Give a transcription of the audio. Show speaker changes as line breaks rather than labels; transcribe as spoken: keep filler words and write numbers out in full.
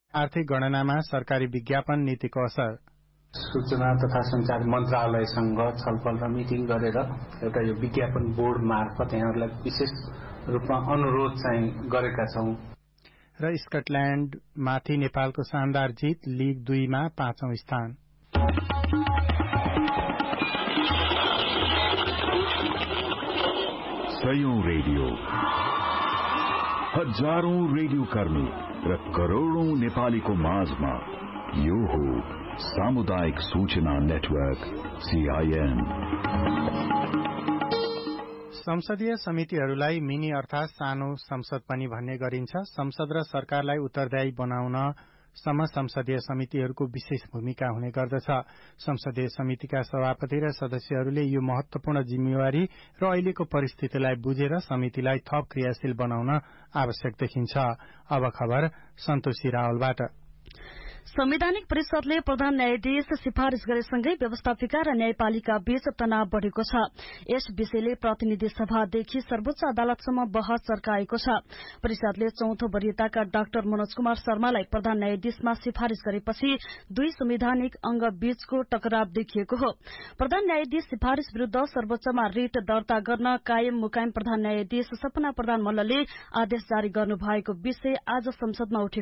आर्थिक गणनामा सरकारी विज्ञापन नीतिको असर।
सूचना तथा संचार मन्त्रालयसँग छलफल र मिटिङ गरेर एउटा यो विज्ञापन बोर्ड मार्फत यहाँहरूलाई विशेष रूपमा अनुरोध चाहिँ गरेका छौं।
र स्कटल्याण्डमाथि नेपालको शानदार जित, लीग दुईमा पाँचौं स्थान।
सयौं रेडियो, हजारौं रेडियो कर्मी र करोड़ौं नेपालीको माझमा यो हो सामुदायिक सूचना नेटवर्क सीआईएन।
संसदीय समितिहरूलाई मिनी अर्थात सानो संसद पनि भन्ने गरिन्छ। संसद र सरकारलाई उत्तरदायी बनाउन सम संसदीय समितिहरूको विशेष भूमिका हुने गर्दछ। संसदीय समितिका सभापति र सदस्यहरूले यो महत्वपूर्ण जिम्मेवारी र अहिलेको परिस्थितिलाई बुझेर समितिलाई थप क्रियाशील बनाउन आवश्यक देखिन्छ। अब खबर सन्तोषी रावलबाट।
संवैधानिक परिषदले प्रधान न्यायाधीश सिफारिश गरेसँगै व्यवस्थापिका र न्यायपालिका बीच तनाव बढ़ेको छ। यस विषयले प्रतिनिधि सभादेखि सर्वोच्च अदालतसम्म बहस चर्काएको छ। परिषदले चौथो वरियताका डाक्टर मनोज कुमार शर्मालाई प्रधान न्यायाधीशमा सिफारिश गरेपछि दुई संवैधानिक अंग बीचको टकराव देखिएको हो। प्रधान न्यायाधीश सिफारिश विरूद्ध सर्वोच्चमा रिट दर्ता गर्न कायम मुकायम प्रधान न्यायाधीश सपना प्रधान मल्लले आदेश जारी गर्नुभएको विषय आज संसदमा उठेको